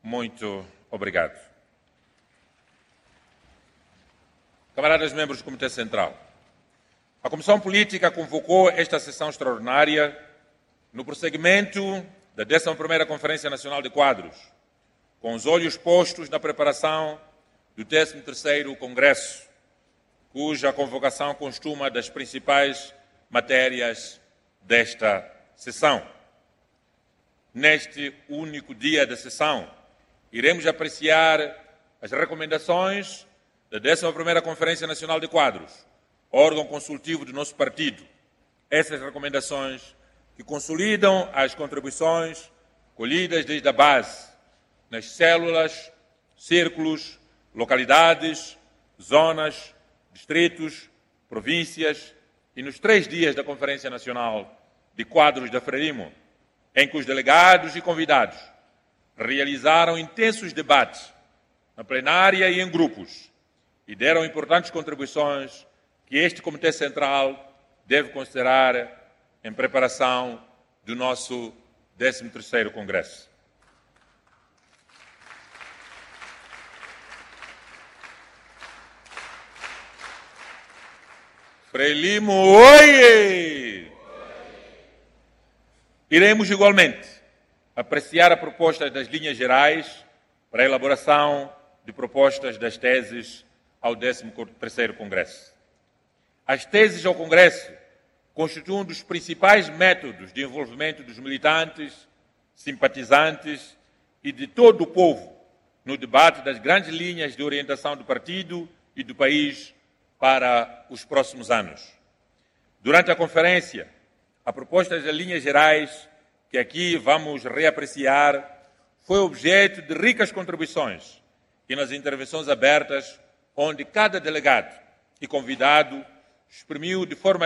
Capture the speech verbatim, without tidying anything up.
Muito obrigado. Camaradas membros do Comitê Central, a Comissão Política convocou esta sessão extraordinária no prosseguimento da décima primeira Conferência Nacional de Quadros, com os olhos postos na preparação do décimo terceiro Congresso, cuja convocação constuma das principais matérias desta sessão. Neste único dia da sessão, iremos apreciar as recomendações da décima primeira Conferência Nacional de Quadros, órgão consultivo do nosso partido. Essas recomendações que consolidam as contribuições colhidas desde a base, nas células, círculos, localidades, zonas, distritos, províncias e nos três dias da Conferência Nacional de Quadros da Frelimo, em que os delegados e convidados realizaram intensos debates na plenária e em grupos e deram importantes contribuições que este Comitê Central deve considerar em preparação do nosso décimo terceiro Congresso. Frelimo, oie! Iremos igualmente apreciar a proposta das linhas gerais para a elaboração de propostas das teses ao décimo terceiro Congresso. As teses ao Congresso constituem um dos principais métodos de envolvimento dos militantes, simpatizantes e de todo o povo no debate das grandes linhas de orientação do partido e do país para os próximos anos. Durante a conferência, a proposta das linhas gerais, que aqui vamos reapreciar, foi objeto de ricas contribuições e nas intervenções abertas, onde cada delegado e convidado exprimiu de forma